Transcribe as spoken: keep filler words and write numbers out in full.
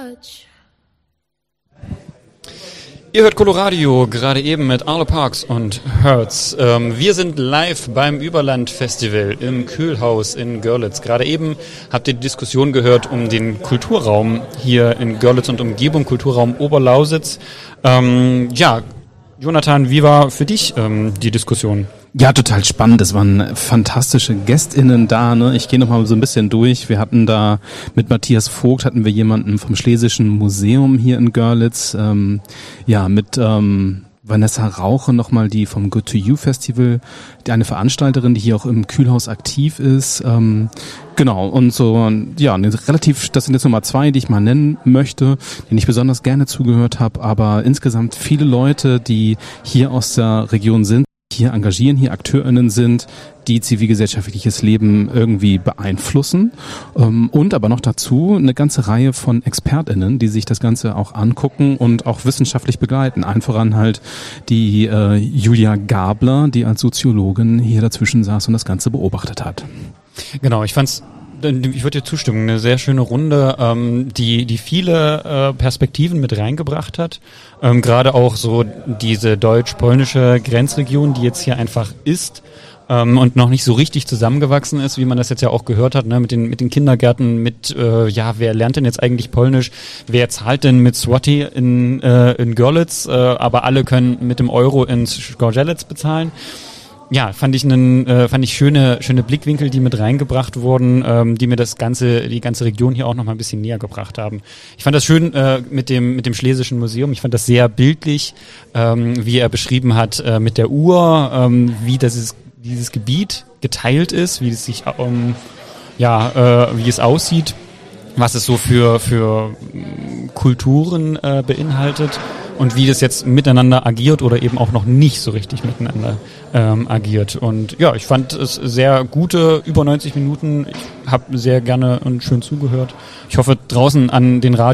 Ihr hört Coloradio, gerade eben mit Arlo Parks und Hertz. Ähm, wir sind live beim Überland-Festival im Kühlhaus in Görlitz. Gerade eben habt ihr die Diskussion gehört um den Kulturraum hier in Görlitz und Umgebung, Kulturraum Oberlausitz. Ähm, ja, Jonathan, wie war für dich ähm, die Diskussion? Ja, total spannend. Es waren fantastische GästInnen da. Ne? Ich gehe nochmal so ein bisschen durch. Wir hatten da mit Matthias Vogt hatten wir jemanden vom Schlesischen Museum hier in Görlitz. Ähm, ja, mit ähm, Vanessa Rauche nochmal, die vom Good to You Festival, die eine Veranstalterin, die hier auch im Kühlhaus aktiv ist. Ähm, genau, und so, ja, eine relativ, das sind jetzt Nummer zwei, die ich mal nennen möchte, denen ich besonders gerne zugehört habe, aber insgesamt viele Leute, die hier aus der Region sind, hier engagieren, hier AkteurInnen sind, die zivilgesellschaftliches Leben irgendwie beeinflussen. Und aber noch dazu eine ganze Reihe von ExpertInnen, die sich das Ganze auch angucken und auch wissenschaftlich begleiten. Allen voran halt die äh, Julia Gabler, die als Soziologin hier dazwischen saß und das Ganze beobachtet hat. Genau, ich fand's Ich würde dir zustimmen, eine sehr schöne Runde, ähm, die die viele äh, Perspektiven mit reingebracht hat. Ähm, gerade auch so diese deutsch-polnische Grenzregion, die jetzt hier einfach ist ähm, und noch nicht so richtig zusammengewachsen ist, wie man das jetzt ja auch gehört hat, ne, mit den mit den Kindergärten, mit äh, ja, wer lernt denn jetzt eigentlich Polnisch? Wer zahlt denn mit Swati in äh, in Görlitz? Äh, aber alle können mit dem Euro in Zgorzelec bezahlen. Ja, fand ich einen, äh, fand ich schöne, schöne Blickwinkel, die mit reingebracht wurden, ähm, die mir das ganze, die ganze Region hier auch noch mal ein bisschen näher gebracht haben. Ich fand das schön äh, mit dem, mit dem Schlesischen Museum. Ich fand das sehr bildlich, ähm, wie er beschrieben hat äh, mit der Uhr, ähm, wie das ist, dieses Gebiet geteilt ist, wie es sich, ähm, ja, äh, wie es aussieht, was es so für für Kulturen äh, beinhaltet. Und wie das jetzt miteinander agiert oder eben auch noch nicht so richtig miteinander ähm, agiert. Und ja, ich fand es sehr gute, über neunzig Minuten. Ich habe sehr gerne und schön zugehört. Ich hoffe, draußen an den Radio